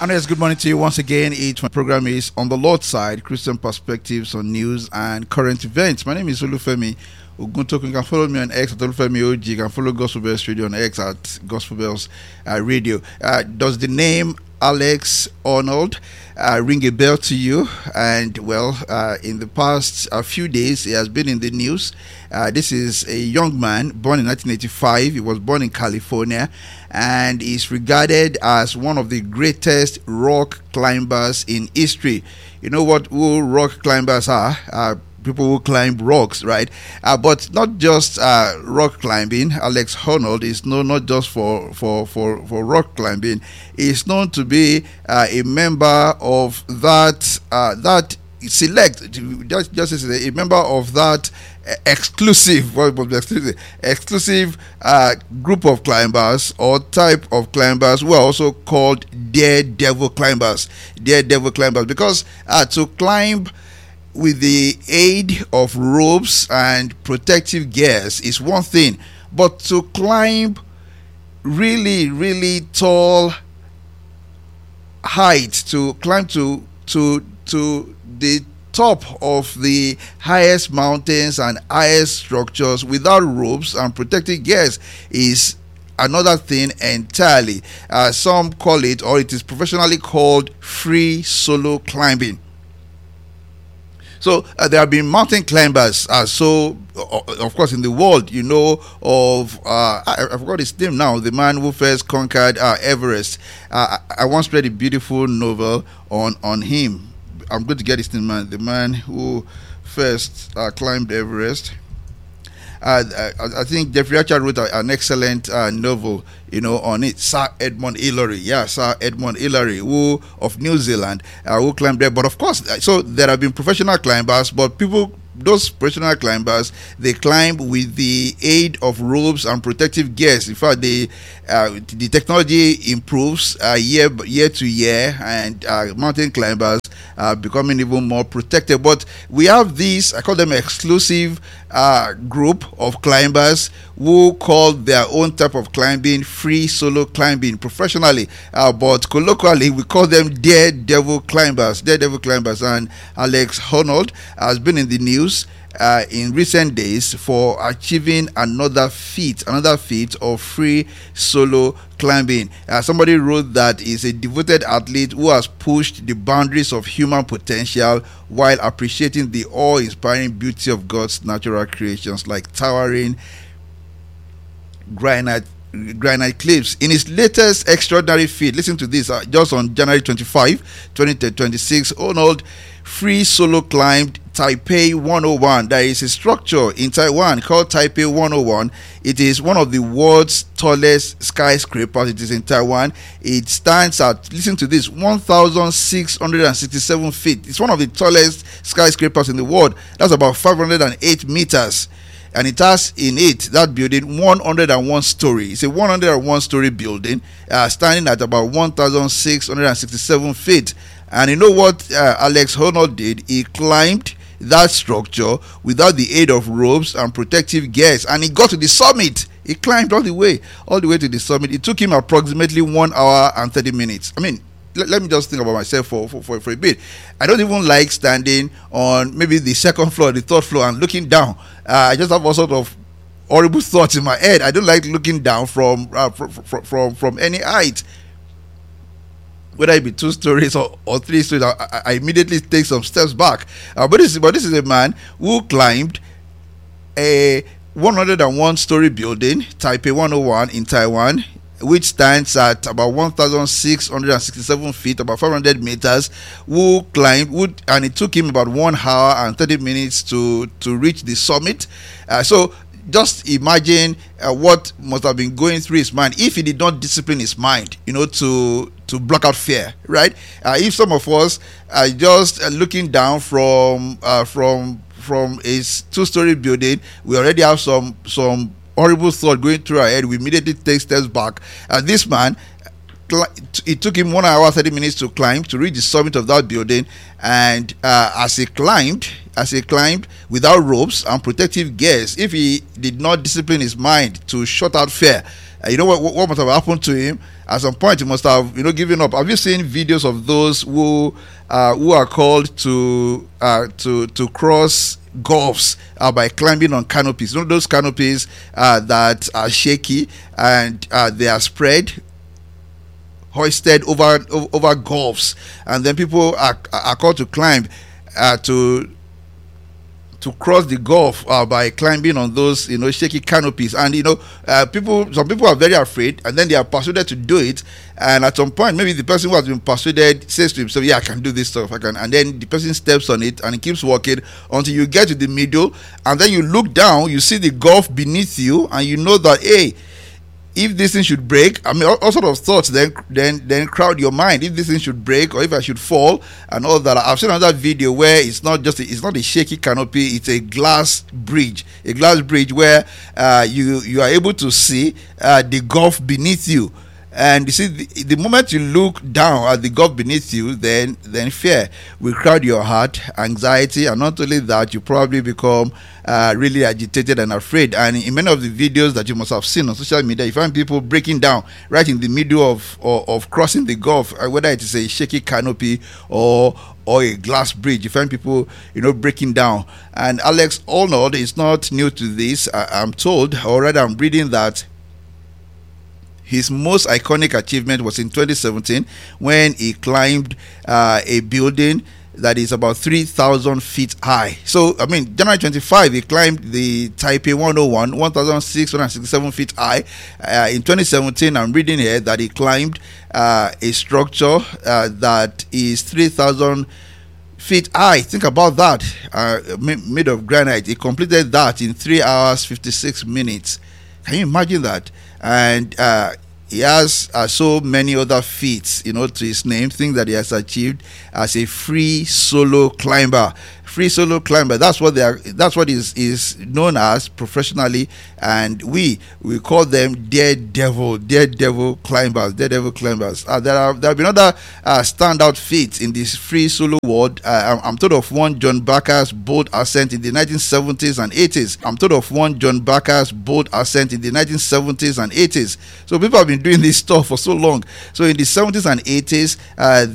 And yes, good morning to you once again. My program is On the Lord's Side, Christian Perspectives on News and Current Events. My name is Olufemi Oguntoku. You can follow me on X at Olufemi OG. You can follow Gospel Bells Radio on X at Gospel Bells Radio. Does the name Alex Honnold ring a bell to you? And well, in the past few days, he has been in the news. This is a young man born in 1985. He was born in California and is regarded as one of the greatest rock climbers in history. You know who rock climbers are? People who climb rocks, right? But not just rock climbing. Alex Honnold is known not just for rock climbing. He's known to be a member of that a member of that exclusive group of climbers or type of climbers who are also called daredevil climbers. Daredevil climbers, because to climb with the aid of ropes and protective gears is one thing, but to climb really tall heights, to climb to the top of the highest mountains and highest structures without ropes and protective gears is another thing entirely. Some call it, or it is professionally called, free solo climbing. So there have been mountain climbers. Of course, in the world, you know of I forgot his name now. The man who first conquered Everest. I once read a beautiful novel on him. I'm going to get his name, man. The man who first climbed Everest. I think Jeffrey Archer wrote an excellent novel, on it. Sir Edmund Hillary, Sir Edmund Hillary, who of New Zealand, who climbed there. But of course, so there have been professional climbers, but those professional climbers, they climb with the aid of ropes and protective gears. In fact, the technology improves year to year, and mountain climbers are becoming even more protected. But we have these, I call them exclusive group of climbers who call their own type of climbing free solo climbing professionally, but colloquially we call them daredevil climbers. And Alex Honnold has been in the news in recent days for achieving another feat of free solo climbing. Somebody wrote that he's a devoted athlete who has pushed the boundaries of human potential while appreciating the awe-inspiring beauty of God's natural creations like towering granite cliffs. In his latest extraordinary feat, listen to this, just on January 25, 2026, Honnold free solo climbed Taipei 101. There is a structure in Taiwan called Taipei 101. It is one of the world's tallest skyscrapers. It is in Taiwan. It stands at, listen to this, 1,667 feet. It's one of the tallest skyscrapers in the world. That's about 508 meters. And it has in it, that building, 101 story. It's a 101 story building standing at about 1,667 feet. And you know what Alex Honnold did? He climbed that structure without the aid of ropes and protective gears, and he got to the summit. He climbed all the way to the summit. It took him approximately 1 hour and 30 minutes. I mean, let me just think about myself for a bit. I don't even like standing on maybe the second floor, the third floor, and looking down. I just have all sort of horrible thoughts in my head. I don't like looking down from any height, whether it be 2 stories or 3 stories. I immediately take some steps back. But this is a man who climbed a 101 story building, Taipei 101 in Taiwan, which stands at about 1,667 feet, about 500 meters, and it took him about 1 hour and 30 minutes to reach the summit. So just imagine what must have been going through his mind if he did not discipline his mind, to block out fear, right? If some of us are just looking down from a 2-story building, we already have some horrible thought going through our head. We immediately take steps back. This man, it took him 1 hour 30 minutes to climb to reach the summit of that building, and as he climbed without ropes and protective gears, if he did not discipline his mind to shut out fear, You know what must have happened to him? At some point, he must have given up. Have you seen videos of those who are called to cross gulfs by climbing on canopies? Those canopies that are shaky and they are spread, hoisted over gulfs, and then people are called to climb to cross the gulf by climbing on those shaky canopies. And some people are very afraid, and then they are persuaded to do it. And at some point, maybe the person who has been persuaded says to himself, yeah, I can do this stuff, I can. And then the person steps on it and he keeps walking until you get to the middle, and then you look down, you see the gulf beneath you, and you know that, hey, if this thing should break, I mean, all sort of thoughts then crowd your mind. If this thing should break, or if I should fall, and all that. I've seen another video where it's not a shaky canopy; it's a glass bridge where you are able to see the gulf beneath you. And you see, the moment you look down at the gulf beneath you, then fear will crowd your heart, anxiety, and not only that, you probably become really agitated and afraid. And in many of the videos that you must have seen on social media, you find people breaking down right in the middle of crossing the gulf, whether it is a shaky canopy or a glass bridge. You find people, breaking down. And Alex Honnold is not new to this. I'm told, or rather, I'm reading that his most iconic achievement was in 2017 when he climbed a building that is about 3,000 feet high. So, I mean, January 25, he climbed the Taipei 101, 1,667 feet high. In 2017, I'm reading here that he climbed a structure that is 3,000 feet high. Think about that, made of granite. He completed that in 3 hours, 56 minutes. Can you imagine that? And he has so many other feats, to his name, things that he has achieved as a free solo climber. That's what that's what is known as professionally, and we call them daredevil climbers. There have been other standout feats in this free solo world. I'm told of one John Backer's bold ascent in the 1970s and 80s. So people have been doing this stuff for so long. So in the 70s and 80s,